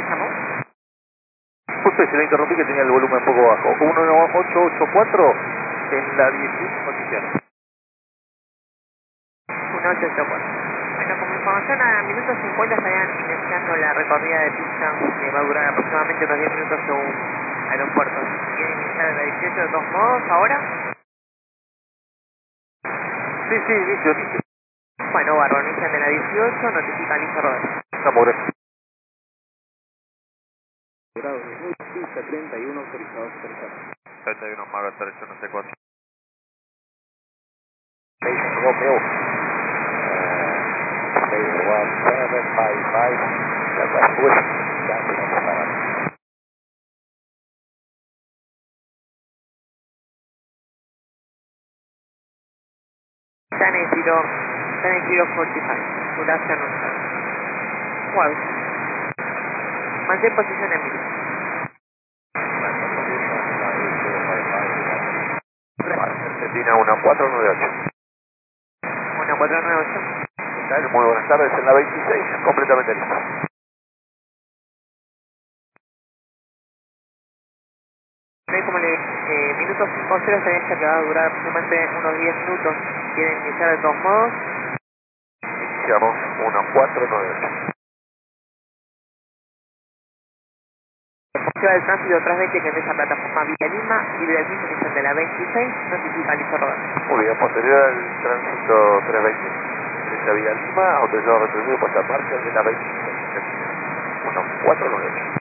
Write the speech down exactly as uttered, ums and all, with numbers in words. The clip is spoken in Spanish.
¿Quién llamó? Justo se le interrumpí que tenía el volumen un poco bajo. uno ocho ocho cuatro en la dieciséis condiciones. uno ocho ocho cuatro. Bueno, como información, a minutos cincuenta estarían iniciando la recorrida de pista, que va a durar aproximadamente unos diez minutos según aeropuerto. ¿Quieren iniciar en la dieciocho de todos modos ahora? Sí, sí, inicio, inicio. Bueno, bárbaro, inician de la dieciocho, notifican listo rodar. Estamos gracias. Grados de luz, pista treinta y uno autorizados por carga. treinta y uno más derecho, no sé cuánto. Romeo. one seven five five. Están en giro, están en giro cuarenta y cinco. Duración usada. Wow. Mantén posición en mil. Argentina uno cuatro nueve ocho. uno cuatro nueve ocho. ¿Qué tal? Muy buenas tardes, en la veintiséis, completamente listo. Como le eh, minutos cinco cero estaría ya que va a durar aproximadamente unos diez minutos. ¿Quieren iniciar de todos modos? Iniciamos uno cuatro nueve ocho. Ciudad del tránsito tras veinte que en esa plataforma Villa Lima y del mismo inicial de la veintiséis notifica listo rodar. Muy bien, posterior al tránsito trescientos veinte. Derecha Vía Lima, autorizado retribuido, puesta en marcha de la veintiséis. uno cuatro nueve ocho.